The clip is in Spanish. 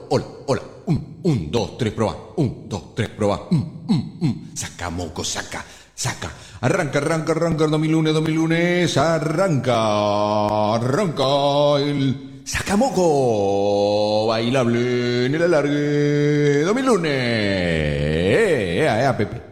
hola, hola. Un, dos, tres, proba. Un, dos, tres, proba. Saca, moco, saca, saca. Arranca el 2001, arranca el sacamoco bailable en el alargue 2001. Pepe.